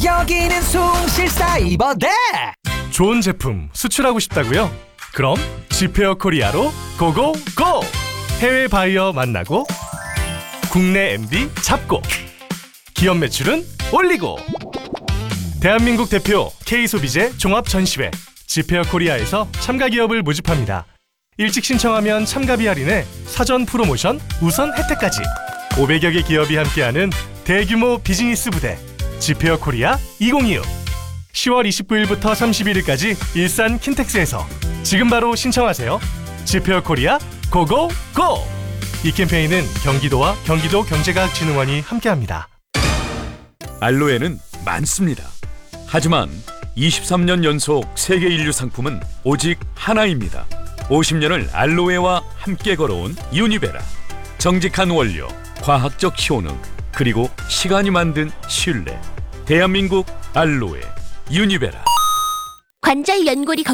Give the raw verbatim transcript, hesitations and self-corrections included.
여기는 숭실사이버대. 좋은 제품 수출하고 싶다고요? 그럼 지페어 코리아로 고고고! 해외 바이어 만나고 국내 엠디 잡고 기업 매출은 올리고 대한민국 대표 K소비재 종합전시회 지페어 코리아에서 참가 기업을 모집합니다. 일찍 신청하면 참가비 할인에 사전 프로모션 우선 혜택까지 오백여 개 기업이 함께하는 대규모 비즈니스 부대 지페어 코리아 이천이십육 시월 이십구일부터 삼십일일까지 일산 킨텍스에서 지금 바로 신청하세요. 지페어 코리아 고고고! 이 캠페인은 경기도와 경기도 경제과학진흥원이 함께합니다. 알로에는 많습니다. 하지만 이십삼 년 연속 세계 인류 상품은 오직 하나입니다. 오십 년을 알로에와 함께 걸어온 유니베라. 정직한 원료, 과학적 효능, 그리고 시간이 만든 신뢰. 대한민국 알로에 유니베라. 관절 연골이